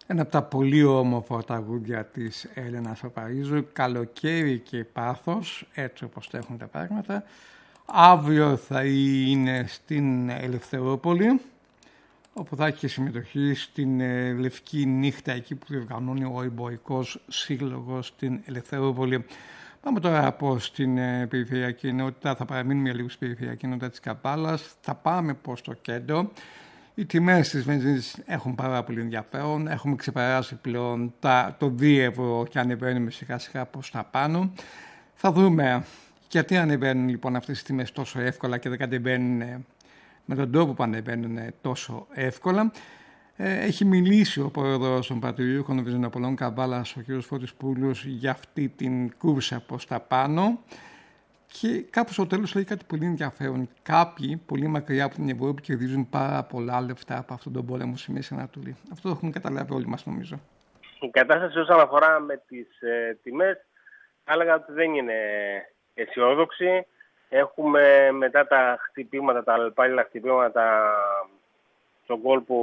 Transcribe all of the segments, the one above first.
Ένα από τα πολύ όμορφα τραγούδια της Έλενας Παπαρίζου, καλοκαίρι και πάθος, έτσι όπως τα έχουν τα πράγματα. Αύριο θα είναι στην Ελευθερόπολη, όπου θα έχει συμμετοχή στην Λευκή Νύχτα, εκεί που διοργανώνει ο Εμπορικός Σύλλογος στην Ελευθερόπολη. Πάμε τώρα από στην περιφερειακή ενότητα, θα παραμείνουμε λίγο στην περιφερειακή ενότητα της Καβάλας, θα πάμε προς το κέντρο. Οι τιμές της βενζίνης έχουν πάρα πολύ ενδιαφέρον. Έχουμε ξεπεράσει πλέον το 2 ευρώ και ανεβαίνουμε σιγά σιγά προς τα πάνω. Θα δούμε γιατί ανεβαίνουν λοιπόν αυτές τις τιμές τόσο εύκολα και δεν κατεβαίνουν με τον τρόπο που ανεβαίνουν τόσο εύκολα. Έχει μιλήσει ο πρόεδρος των Πατριωτικών Βενζινοπολών Καβάλας, ο κ. Φώτης Πούλος, για αυτή την κούρσα προς τα πάνω. Και κάπου στο τέλος λέει κάτι πολύ ενδιαφέρον. Κάποιοι πολύ μακριά από την Ευρώπη κερδίζουν πάρα πολλά λεφτά από αυτόν τον πόλεμο στη Μέση Ανατολή. Αυτό το έχουμε καταλάβει όλοι μας, νομίζω. Η κατάσταση όσον αφορά με τις τιμές, θα έλεγα ότι δεν είναι αισιόδοξη. Έχουμε μετά τα χτυπήματα, τα αλλεπάλληλα χτυπήματα στον κόλπο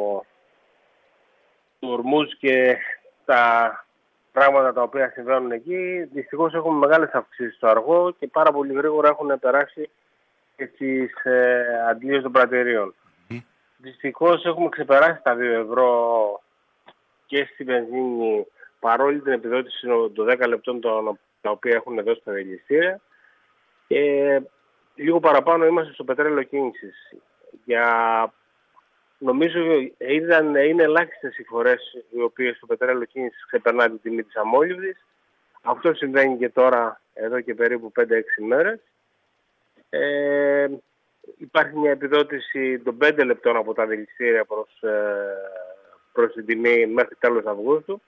του Ορμούζ και τα πράγματα τα οποία συμβαίνουν εκεί, δυστυχώς έχουμε μεγάλες αυξήσεις στο αργό και πάρα πολύ γρήγορα έχουν περάσει και τις αντλίες των πρατηρίων. Δυστυχώς έχουμε ξεπεράσει τα 2 ευρώ και στη βενζίνη, παρόλη την επιδότηση των 10 λεπτών τα οποία έχουν δώσει τα δηληστήρια, και λίγο παραπάνω είμαστε στο πετρέλαιο κίνησης. Νομίζω είναι ελάχιστες οι φορές οι οποίες το πετρέλαιο κίνησης ξεπερνά την τιμή της αμόλυβδης. Αυτό συμβαίνει και τώρα, εδώ και περίπου 5-6 μέρες. Υπάρχει μια επιδότηση των 5 λεπτών από τα δηληστήρια προς την τιμή μέχρι τέλος Αυγούστου.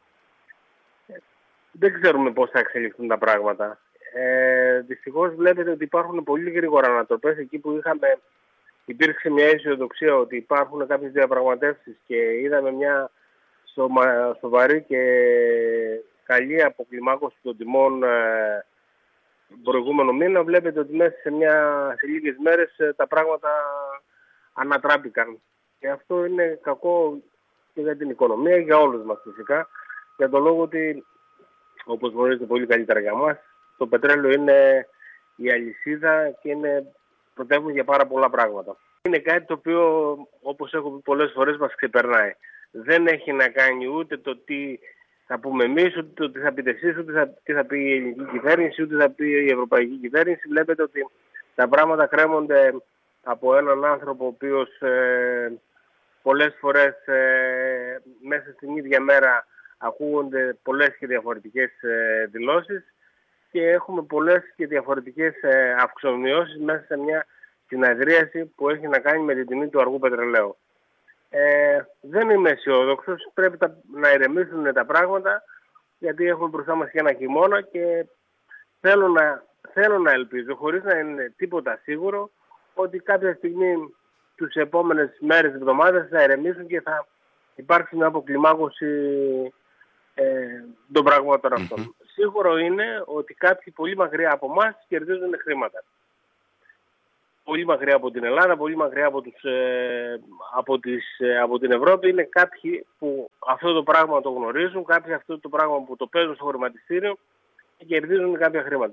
Δεν ξέρουμε πώς θα εξελιχθούν τα πράγματα. Δυστυχώς βλέπετε ότι υπάρχουν πολύ γρήγορα ανατροπές εκεί που υπήρξε μια αισιοδοξία ότι υπάρχουν κάποιες διαπραγματεύσεις και είδαμε μια σοβαρή και καλή αποκλιμάκωση των τιμών τον προηγούμενο μήνα. Βλέπετε ότι μέσα σε λίγες μέρες τα πράγματα ανατράπηκαν. Και αυτό είναι κακό και για την οικονομία, για όλους μας φυσικά, για τον λόγο ότι, όπως γνωρίζετε πολύ καλύτερα για μας, το πετρέλαιο είναι η αλυσίδα και πρωτεύουν για πάρα πολλά πράγματα. Είναι κάτι το οποίο, όπως έχω πει πολλές φορές, μας ξεπερνάει. Δεν έχει να κάνει ούτε το τι θα πούμε εμείς, ούτε το τι θα πείτε εσείς, ούτε τι θα πει η ελληνική κυβέρνηση, ούτε θα πει η ευρωπαϊκή κυβέρνηση. Βλέπετε ότι τα πράγματα κρέμονται από έναν άνθρωπο ο οποίος πολλές φορές μέσα στην ίδια μέρα ακούγονται πολλές και διαφορετικές δηλώσεις και έχουμε πολλές και διαφορετικές αυξομειώσεις μέσα σε μια συναδρίαση που έχει να κάνει με την τιμή του αργού πετρελαίου. Δεν είμαι αισιόδοξος, πρέπει να ηρεμήσουν τα πράγματα, γιατί έχουμε μπροστά μας και ένα χειμώνα και θέλω να ελπίζω, χωρίς να είναι τίποτα σίγουρο, ότι κάποια στιγμή τους επόμενες μέρες, εβδομάδες θα ηρεμήσουν και θα υπάρξει μια αποκλιμάκωση των πραγμάτων αυτών. Σίγουρο είναι ότι κάποιοι πολύ μακριά από εμάς κερδίζουν χρήματα. Πολύ μακριά από την Ελλάδα, πολύ μακριά από την Ευρώπη είναι κάποιοι που αυτό το πράγμα το γνωρίζουν, κάποιοι αυτό το πράγμα που το παίζουν στο χρηματιστήριο και κερδίζουν κάποια χρήματα.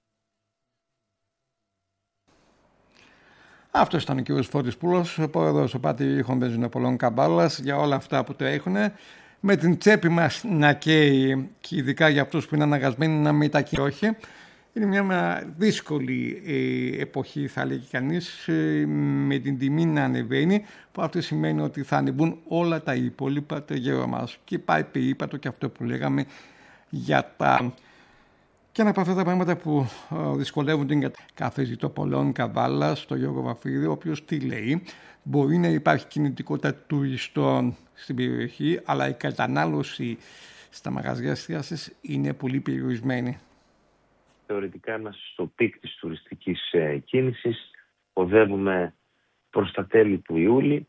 Αυτό ήταν ο κ. Φώτης Πούλος, πρόεδρος του Πατριωτικών Βενζινοπολών Καβάλας, για όλα αυτά που τρέχουν. Με την τσέπη μας να καίει, και ειδικά για αυτούς που είναι αναγκασμένοι να μετακινούν. Όχι. Είναι μια δύσκολη εποχή, θα λέγει κανείς, με την τιμή να ανεβαίνει, που αυτό σημαίνει ότι θα ανεβούν όλα τα υπόλοιπα το γέρο μας. Και πάει περίπατο και αυτό που λέγαμε για τα... Και ένα από αυτά τα πράγματα που δυσκολεύουν την Καφεζιτοπολών Καβάλας, στο Γιώργο Βαφρίδη, ο οποίος τι λέει: μπορεί να υπάρχει κινητικότητα τουριστών στην περιοχή, αλλά η κατανάλωση στα μαγαζιά εστίασης είναι πολύ περιορισμένη. Θεωρητικά είμαστε στο πικ της τουριστικής κίνησης, οδεύουμε προς τα τέλη του Ιούλη,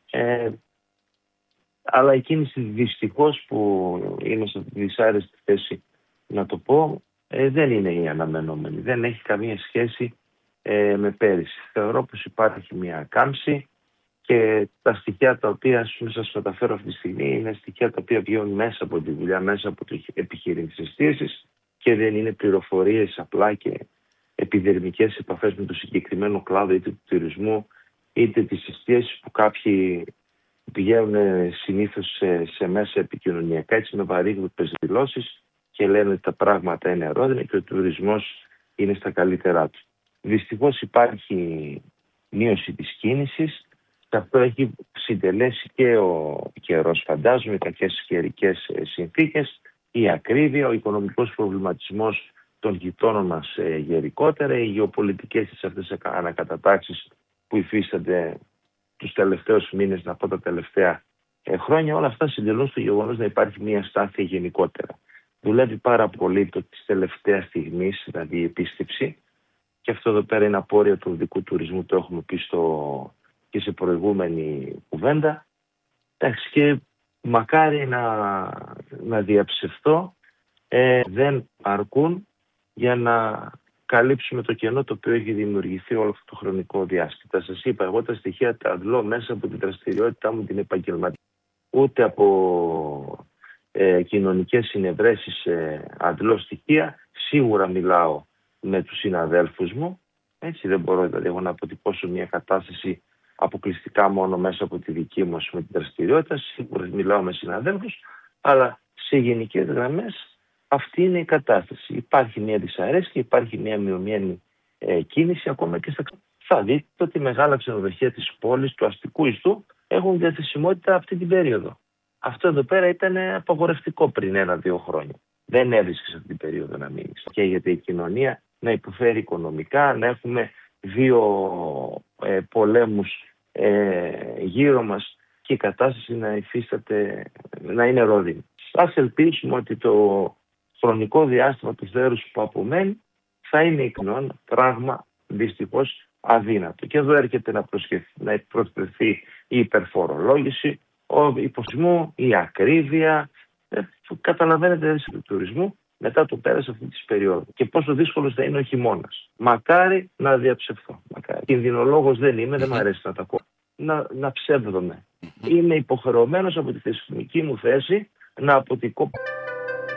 αλλά η κίνηση δυστυχώς, που είναι σε δυσάρεστη θέση να το πω, δεν είναι η αναμενόμενη, δεν έχει καμία σχέση με πέρυσι. Θεωρώ πως υπάρχει μια κάμψη, Και τα στοιχεία τα οποία σας μεταφέρω αυτή τη στιγμή είναι στοιχεία τα οποία βγαίνουν μέσα από τη δουλειά, μέσα από το επιχείρημα της εστίασης και δεν είναι πληροφορίες απλά και επιδερμικές επαφές με το συγκεκριμένο κλάδο είτε του τουρισμού είτε της εστίασης που κάποιοι πηγαίνουν συνήθως σε μέσα επικοινωνιακά έτσι με βαρύγδουπες δηλώσεις και λένε ότι τα πράγματα είναι ρόδινα και ο τουρισμός είναι στα καλύτερά του. Δυστυχώς υπάρχει μείωση της κίνησης. Αυτό έχει συντελέσει και ο καιρός, φαντάζομαι, οι κακές καιρικές συνθήκες, η ακρίβεια, ο οικονομικός προβληματισμός των γειτόνων μας γενικότερα, οι γεωπολιτικές της αυτές ανακατατάξεις που υφίστανται τους τελευταίους μήνες, να πω τα τελευταία χρόνια, όλα αυτά συντελούν στο γεγονός να υπάρχει μια στάθεια γενικότερα. Δουλεύει πάρα πολύ το της τελευταίας στιγμής, δηλαδή η επίστηψη, και αυτό εδώ πέρα είναι απόρρια του οδικού τουρισμού, το έχουμε πει και σε προηγούμενη κουβέντα. Και μακάρι να διαψευστώ, δεν αρκούν για να καλύψουμε το κενό το οποίο έχει δημιουργηθεί όλο αυτό το χρονικό διάστημα. Σας είπα, εγώ τα στοιχεία τα αντλώ μέσα από την δραστηριότητά μου την επαγγελματική. Ούτε από κοινωνικές συνευρέσεις αντλώ στοιχεία. Σίγουρα μιλάω με τους συναδέλφους μου. Έτσι δεν μπορώ δηλαδή εγώ να αποτυπώσω μια κατάσταση αποκλειστικά μόνο μέσα από τη δική μου με την δραστηριότητα. Σίγουρα μιλάω με συναδέλφους, αλλά σε γενικές γραμμές αυτή είναι η κατάσταση. Υπάρχει μια δυσαρέσκεια, υπάρχει μια μειωμένη κίνηση ακόμα και στα ξενοδοχεία. Θα δείτε ότι μεγάλα ξενοδοχεία της πόλης, του αστικού ιστού, έχουν διαθεσιμότητα αυτή την περίοδο. Αυτό εδώ πέρα ήταν απαγορευτικό πριν 1-2 χρόνια. Δεν έβρισκε σε αυτή την περίοδο να μείνει. Και γιατί η κοινωνία να υποφέρει οικονομικά, να έχουμε 2 πολέμους γύρω μας και η κατάσταση να υφίσταται, να είναι ρόδινη. Ας ελπίσουμε ότι το χρονικό διάστημα του θέρους που απομένει θα είναι ικανόν πράγμα δυστυχώς αδύνατο. Και εδώ έρχεται να προσθεθεί η υπερφορολόγηση, ο υποσμού, η ακρίβεια. Καταλαβαίνετε του τουρισμού μετά το πέρας αυτή τη περίοδου. Και πόσο δύσκολος θα είναι ο χειμώνας. Μακάρι να διαψευθώ. Κινδυνολόγος δεν είμαι, δεν μου αρέσει να τα ακούω. Να ψεύδομαι. Είμαι υποχρεωμένος από τη θεσμική μου θέση να αποτυπώσω.